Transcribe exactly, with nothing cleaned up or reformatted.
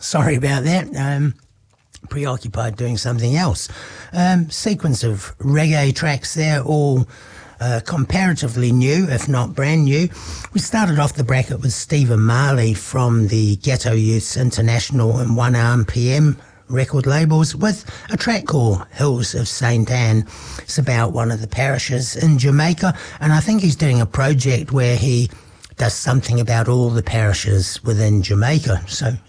Sorry about that. Um, preoccupied doing something else. Um, sequence of reggae tracks there, all uh, comparatively new, if not brand new. We started off the bracket with Stephen Marley from the Ghetto Youths International and One Arm P M record labels with a track called Hills of Saint Anne. It's about one of the parishes in Jamaica, and I think he's doing a project where he does something about all the parishes within Jamaica. So